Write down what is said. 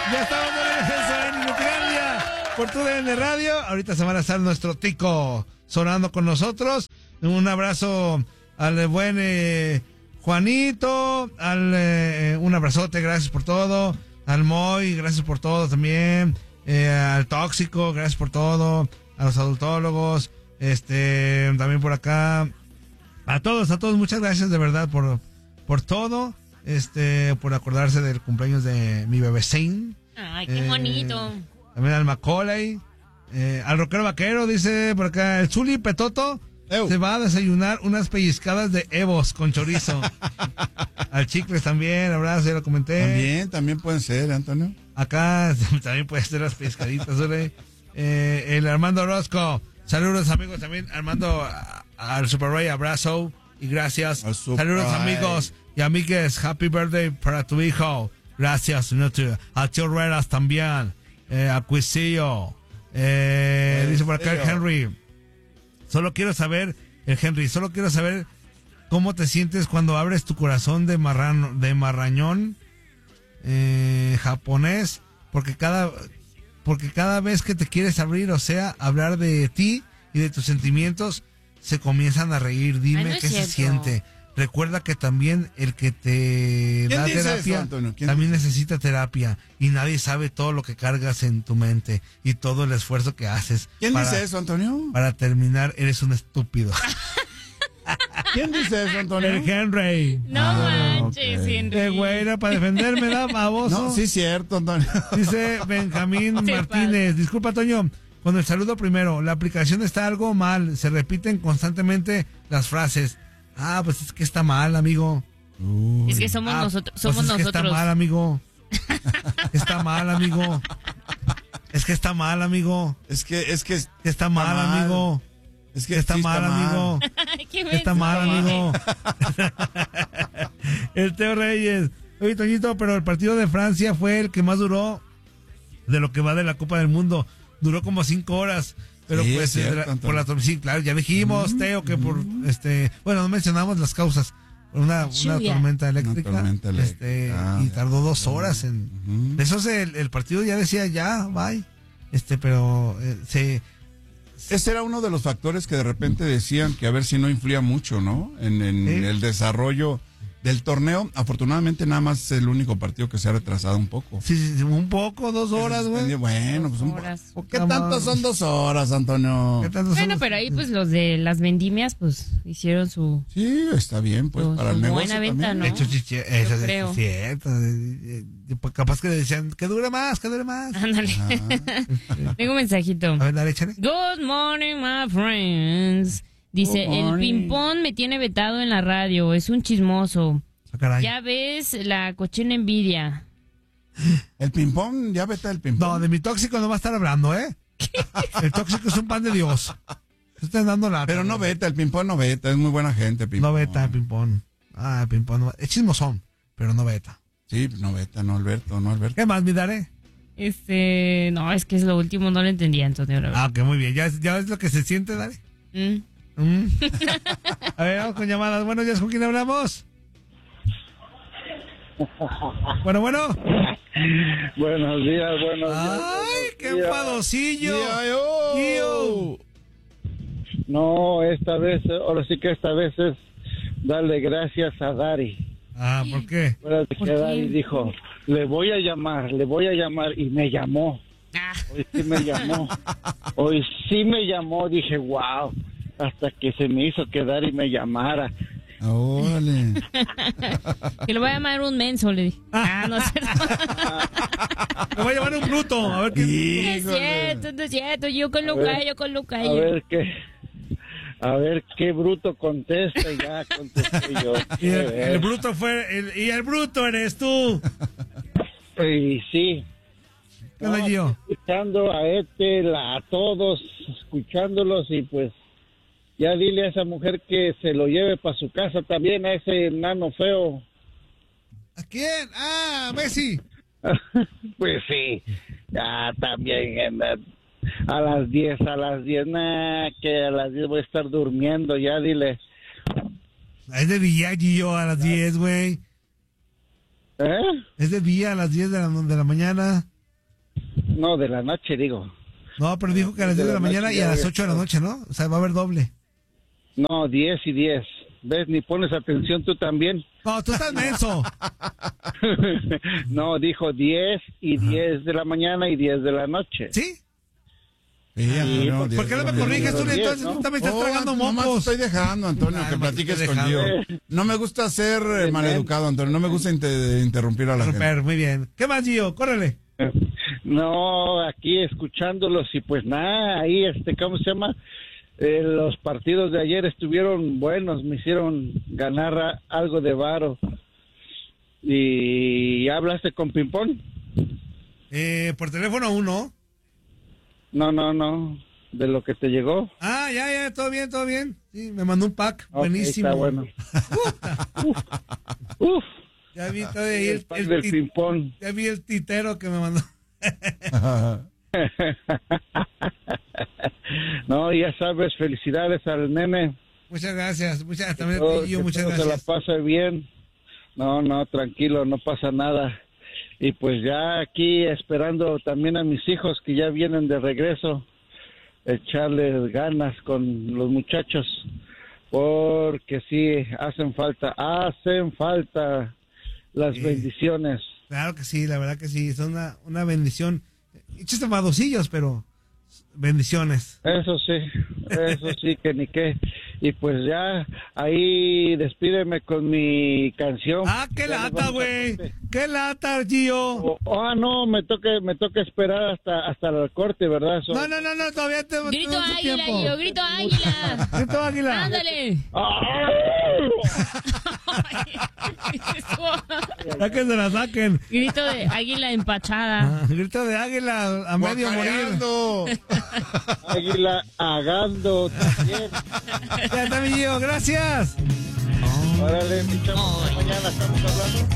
Ya estamos de regreso en Nutilandia por tu DN Radio. Ahorita se van a estar nuestro Tico sonando con nosotros. Un abrazo al buen Juanito, un abrazote, gracias por todo. Al Moy, gracias por todo también. Al Tóxico, gracias por todo. A los adultólogos, también por acá. A todos, muchas gracias de verdad por todo. Por acordarse del cumpleaños de mi bebé Zane. Ay, qué bonito. También al Macaulay, al Rockero Vaquero, dice por acá, el Zuli Petoto se va a desayunar unas pellizcadas de Evos con chorizo. Al Chicles también, abrazo, ya lo comenté. También pueden ser, Antonio. Acá también pueden ser las pescaditas, ¿vale? El Armando Orozco, saludos amigos también, Armando, al Super Ray, abrazo y gracias. Saludos amigos y amigues, happy birthday para tu hijo. Gracias, a Tío Ruedas también, a Cuisillo, dice por acá el Henry. Solo quiero saber cómo te sientes cuando abres tu corazón de marrañón japonés, porque cada vez que te quieres abrir, o sea, hablar de ti y de tus sentimientos, se comienzan a reír. Dime qué se siente. Recuerda que también el que te da terapia también necesita terapia, y nadie sabe todo lo que cargas en tu mente y todo el esfuerzo que haces. ¿Quién dice eso, Antonio? Para terminar, eres un estúpido. ¿Quién dice eso, Antonio? El Henry. No manches, Henry. Güey, era para defenderme, ¿da, baboso? No, sí es cierto, Antonio. Dice Benjamín Martínez. Disculpa, Toño, con el saludo primero. La aplicación está algo mal. Se repiten constantemente las frases. Pues es que está mal, amigo. Es que somos nosotros. Somos pues es nosotros. Que está mal, amigo. Está mal, amigo. Es que está mal, amigo. Es que está mal, amigo. Es que está mal, amigo. Está mal, amigo. El Teo Reyes. Oye, Toñito, pero el partido de Francia fue el que más duró de lo que va de la Copa del Mundo. Duró como 5 horas. Pero sí, pues por la sí, claro, ya dijimos, Teo, que por bueno, no mencionamos las causas. Una tormenta eléctrica. Y tardó 2 horas en eso. El partido ya decía ya, bye. Pero ese era uno de los factores que de repente decían que a ver si no influía mucho, ¿no? En el desarrollo del torneo. Afortunadamente nada más es el único partido que se ha retrasado un poco. Sí, un poco, 2 horas, güey. Bueno, pues ¿qué tanto son 2 horas, Antonio? Bueno, pero ahí pues los de las vendimias pues hicieron su... Sí, está bien, pues para el negocio buena venta, también. ¿no? De hecho, eso es cierto. Pues capaz que decían, que dure más. Ándale. Tengo un mensajito. A ver, dale, échale. Good morning, my friends. Dice, el ping-pong me tiene vetado en la radio, es un chismoso. Ya ves la cochina envidia. El ping-pong, ya veta el ping-pong. No, de mi tóxico no va a estar hablando, ¿eh? El tóxico es un pan de Dios. Estás dando lata. Pero no veta, el ping-pong no veta, es muy buena gente, ping-pong. No veta el ping-pong. El ping-pong no, es chismosón, pero no veta. Sí, no veta, no Alberto. ¿Qué más, mi Dare? No, es que es lo último, no lo entendía, Antonio. Ok, muy bien, ya es lo que se siente, Dare. A ver, vamos con llamadas. Buenos días, ¿con quién hablamos? Bueno. Buenos días. ¡Ay, qué enfadosillo! No, ahora sí que esta vez es darle gracias a Dari. ¿Por qué? Que Dari dijo, le voy a llamar, y me llamó. Hoy sí me llamó, dije, wow, hasta que se me hizo quedar y me llamara. Órale. Que le voy a llamar un menso, le dije. No es cierto. Le voy a llamar un bruto, a ver qué. No es cierto, yo con Luca. A ver qué bruto contesta, y ya contesté yo. Y el bruto y el bruto eres tú. Y sí. Escuchando a a todos, escuchándolos, y pues ya dile a esa mujer que se lo lleve para su casa también, a ese enano feo. ¿A quién? Messi. Pues sí, ya también a las 10, que a las 10 voy a estar durmiendo, ya dile. Es de día, Gio, a las 10, güey. ¿Eh? Es de día a las 10 de la mañana. No, de la noche, digo. No, pero dijo que a las 10 de la mañana y a las 8 de la noche, ¿no? O sea, va a haber doble. No, 10 y 10. ¿Ves? Ni pones atención tú también. No, tú estás menso. No, dijo 10 y 10 de la mañana y 10 de la noche. ¿Sí? Antonio, ¿Por qué no me corriges tú entonces? Tú también estás tragando mocos. Estoy dejando, Antonio, que platiques conmigo. No me gusta ser maleducado, Antonio. No me gusta interrumpir a la gente. Muy bien. ¿Qué más, Gio? Córrele. No, aquí escuchándolos y pues nada, ahí, ¿cómo se llama? Los partidos de ayer estuvieron buenos, me hicieron ganar algo de varo. ¿Y hablaste con Pimpón? Por teléfono aún no. No, de lo que te llegó. Ah, ya, todo bien. Sí, me mandó un pack, okay, buenísimo. Está bueno. Uf. Ya vi todo ahí el pack del Pimpón. Ya vi el titero que me mandó. No, ya sabes, felicidades al nene. Muchas gracias, también yo, muchas gracias. Se la pase bien. No, tranquilo, no pasa nada. Y pues ya aquí esperando también a mis hijos que ya vienen de regreso, echarles ganas con los muchachos, porque sí, hacen falta las bendiciones. Claro que sí, la verdad que sí, son una bendición. Hechos madosillos, pero bendiciones. Eso sí, que ni qué. Y pues ya, ahí despídeme con mi canción. Ah, qué lata, güey. Qué lata, Gio. No, me toca esperar hasta el corte, ¿verdad? No, todavía te grito águila, Gio, grito águila. Grito águila. Ándale. Ya que se la saquen. Grito de águila empachada. Grito de águila a medio morir. Águila agando también. Ya está, mi Gio, gracias. Órale, mi chavo, mañana estamos hablando.